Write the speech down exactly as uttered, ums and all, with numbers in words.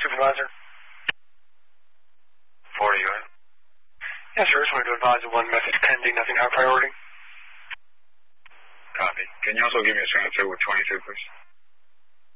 Supervisor. forty, go ahead. Yes, sir. I just wanted to advise of one message pending, nothing high priority. Copy. Can you also give me a transfer with twenty-two, please?